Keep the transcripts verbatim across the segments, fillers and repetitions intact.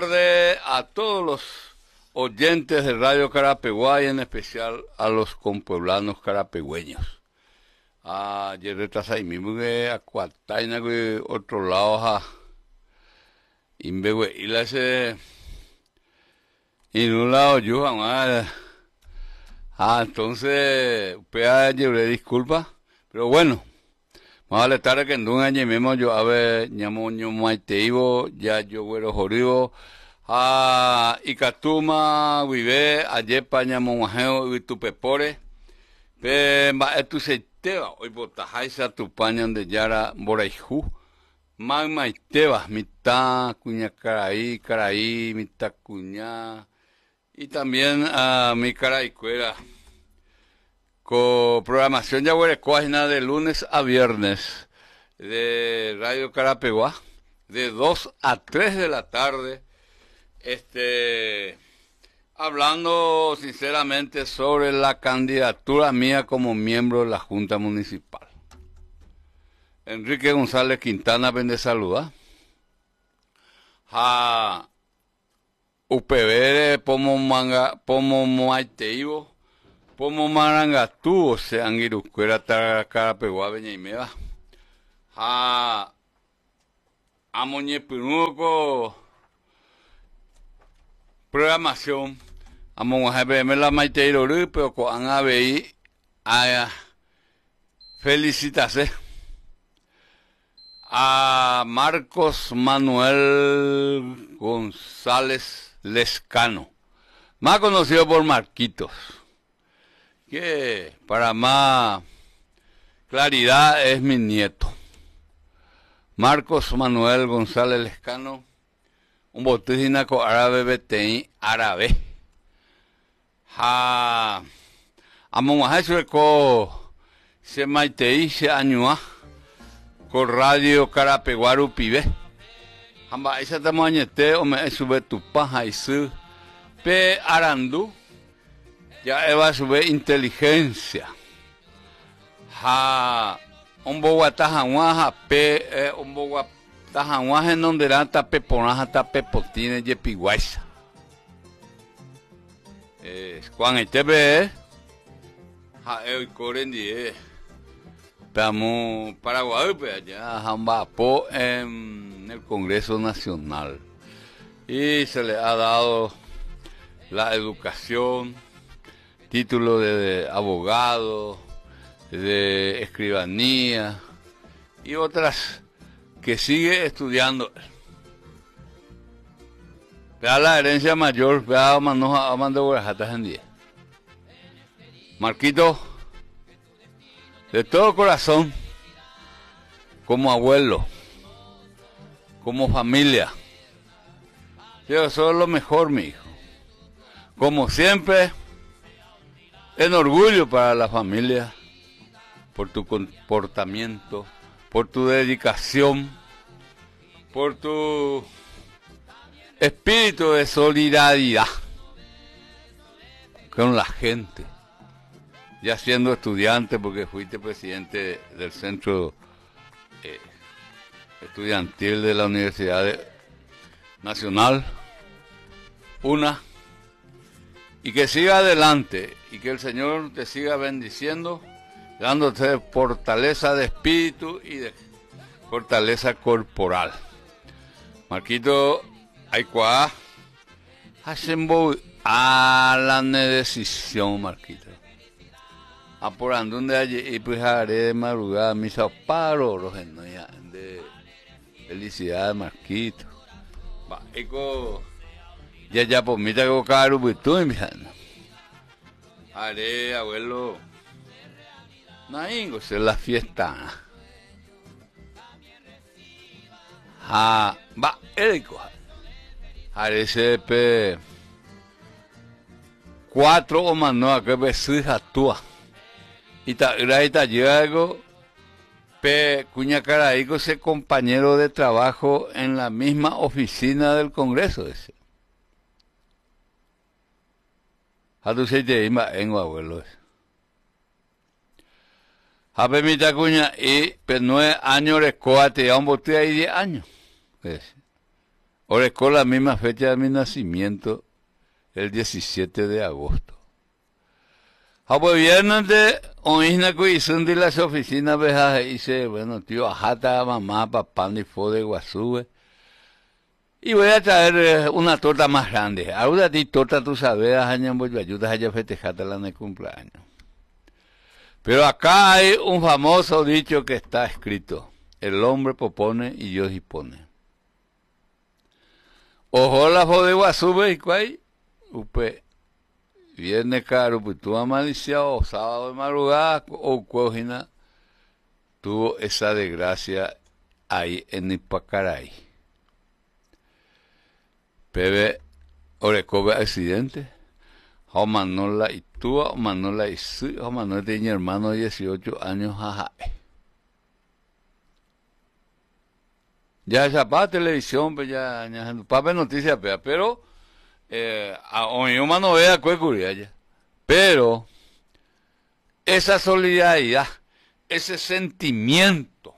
tardes a todos los oyentes de Radio Carapeguá y en especial a los compueblanos carapegüeños. Ayer retrasé mismo que a Cuataina que otro lado a Imbehue y la ese y en un lado yo jamás ah entonces pues llevé disculpa pero bueno más vale tarde que en un año mismo yo a ver ñamoño maiteivo ya yo güero jorivo a Icatuma vive ayer pa ñamonajeo y tu pepore pe va etu seiteba hoy botajaisa tu pañan de yara boraiju más maiteba mitad cuña caraí caraí mitad cuña y también a mi caraicuera con programación ya huele página de lunes a viernes de Radio Carapeguá de dos a tres de la tarde este hablando sinceramente sobre la candidatura mía como miembro de la Junta Municipal. Enrique González Quintana vende saluda a U P B pomo manga pomo moaiteivo pomo marangatu o sea angiruquera ta Carapeguá veñaimeva a amoñepinuco programación amonjabeme la maiteiro pero ko anabei a felicitarse a Marcos Manuel González Lescano, más conocido por Marquitos, que para más claridad es mi nieto. Marcos Manuel González Lescano, un botígina con árabe betei árabe. Ha amonjabeme ko se maitei se añua con Radio Carapeguaru pibe. Hamba isa tamañete o me sube tu paja y su pe arandu ya eva sube inteligencia ha un boguatajanguaja pe un boguatajanguaje donde rata pe ponaja ta pe potine ye piguaisa es cuan etebe ha el corendi estamos Paraguay pues allá Jambapo en el Congreso Nacional y se le ha dado la educación, título de, de abogado, de escribanía y otras que sigue estudiando. Vea la herencia mayor, vea Manoja Amando Guarajatas en diez. Marquito, de todo corazón, como abuelo, como familia, yo soy lo mejor, mi hijo. Como siempre, en orgullo para la familia, por tu comportamiento, por tu dedicación, por tu espíritu de solidaridad con la gente. Ya siendo estudiante, porque fuiste presidente del centro eh, estudiantil de la Universidad de, Nacional, una, y que siga adelante, y que el Señor te siga bendiciendo, dándote fortaleza de espíritu y de fortaleza corporal. Marquito, Aikuá, Hashembo, a la decisión, Marquito. Apurando donde allí y pues haré de madrugada misa paro los de felicidad Marquito va eco ya ya por mí te hago caro pues tú mi haré abuelo naingo se la fiesta ah va eco haré sepe cuatro o más no a que veces actúa y ta ita llego pe cuña caraico ese compañero de trabajo en la misma oficina del Congreso ese a tu se te ima en abuelo a pe mi ta cuña y pe nueve años de coate a un bote ahí diez años ese Orecó la misma fecha de mi nacimiento, el diecisiete de agosto. Ah, pues viernes de oísna cuizun de las oficinas vejas dice, bueno, tío, ajata, mamá, papá, ni fue de Guazúe. Y voy a traer eh, una torta más grande. Ahora ti torta tú sabes, añan voy a ayudar a festejarte la de cumpleaños. Pero acá hay un famoso dicho que está escrito. El hombre propone y Dios dispone. Ojo la fue de Guazúe y cuay, upe. Viernes caro, pues tú amanecido, sábado de madrugada, o cojina, tuvo esa desgracia ahí en Ipacaray. Pebe, orecobe accidente, o manola y tú, o manola y su, o manola tenía hermano de dieciocho años, jaja. Ya ya para televisión, pues ya, ya, para noticias, pero, eh, a hoy humano vea cuál curia ya. Pero esa solidaridad, ese sentimiento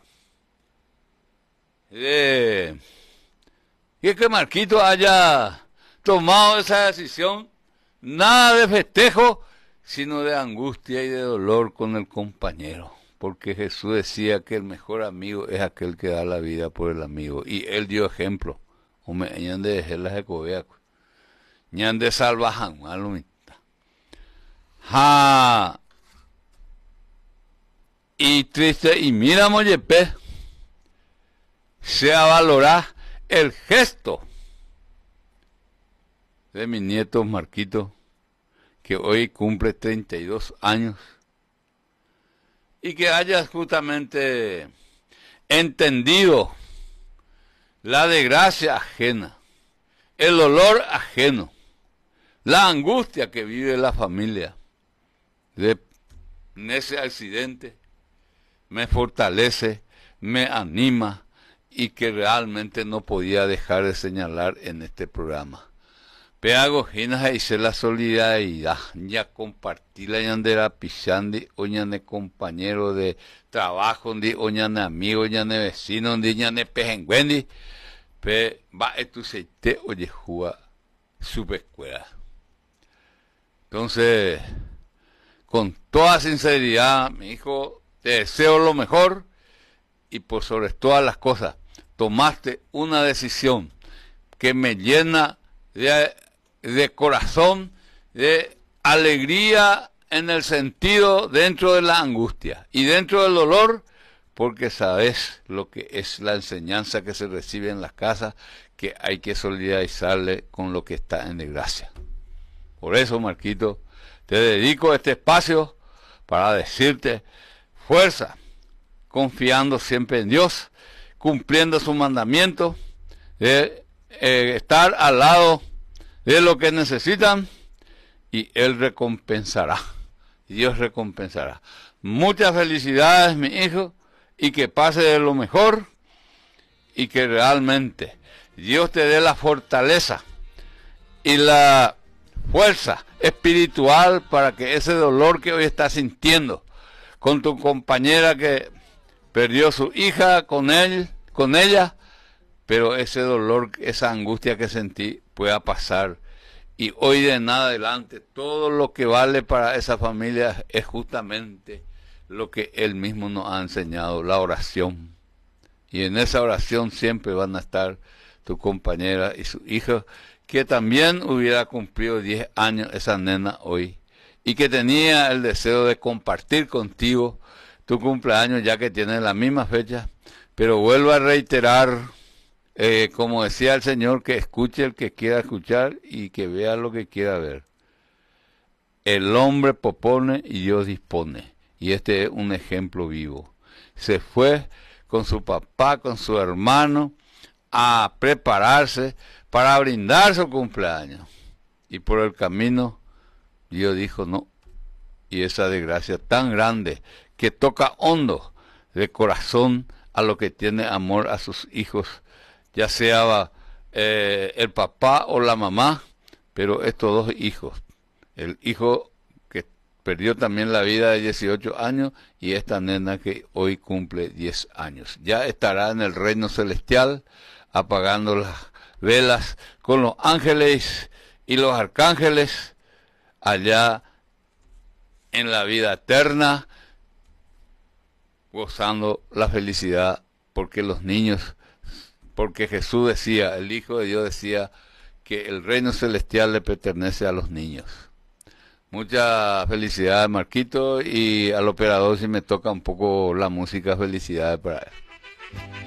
de y que Marquito haya tomado esa decisión, nada de festejo, sino de angustia y de dolor con el compañero, porque Jesús decía que el mejor amigo es aquel que da la vida por el amigo, y él dio ejemplo. Hombre, ñan de dejar las ecoveas, ñan de salvajan, alumita. Ha. Y triste, y mira, Mollepe, se a valorar el gesto de mi nieto Marquito, que hoy cumple treinta y dos años, y que haya justamente entendido la desgracia ajena, el dolor ajeno, la angustia que vive la familia de ese accidente, me fortalece, me anima, y que realmente no podía dejar de señalar en este programa. Peago ginas hice la solidaridad, ya compartí la ñandera pichandi, o ñane compañero de trabajo, o ñane amigo, ñane vecino, ñane pejengüendi, pe va etu seite oye jua subescuela. Entonces, con toda sinceridad, mi hijo, te deseo lo mejor, y por sobre todas las cosas, tomaste una decisión que me llena de, de corazón, de alegría en el sentido dentro de la angustia y dentro del dolor, porque sabes lo que es la enseñanza que se recibe en las casas, que hay que solidarizarle con lo que está en desgracia. Por eso, Marquito, te dedico este espacio para decirte fuerza, confiando siempre en Dios, cumpliendo sus mandamientos, de eh, estar al lado de lo que necesitan, y Él recompensará, Dios recompensará. Muchas felicidades, mi hijo, y que pase de lo mejor, y que realmente Dios te dé la fortaleza y la fuerza espiritual para que ese dolor que hoy estás sintiendo con tu compañera que perdió su hija, con él, con ella, pero ese dolor, esa angustia que sentí pueda pasar, y hoy de en adelante todo lo que vale para esa familia es justamente lo que Él mismo nos ha enseñado, la oración, y en esa oración siempre van a estar tu compañera y su hija, que también hubiera cumplido diez años esa nena hoy, y que tenía el deseo de compartir contigo tu cumpleaños, ya que tiene la misma fecha. Pero vuelvo a reiterar, eh, como decía el Señor, que escuche el que quiera escuchar y que vea lo que quiera ver. El hombre propone y Dios dispone, y este es un ejemplo vivo. Se fue con su papá, con su hermano, a prepararse para brindar su cumpleaños, y por el camino Dios dijo no, y esa desgracia tan grande que toca hondo de corazón a lo que tiene amor a sus hijos, ya sea eh, el papá o la mamá, pero estos dos hijos, el hijo que perdió también la vida de dieciocho años, y esta nena que hoy cumple diez años, ya estará en el reino celestial apagando las, velas con los ángeles y los arcángeles allá en la vida eterna, gozando la felicidad, porque los niños, porque Jesús decía, el Hijo de Dios decía que el reino celestial le pertenece a los niños. Mucha felicidad, Marquito, y al operador si me toca un poco la música, felicidades para él.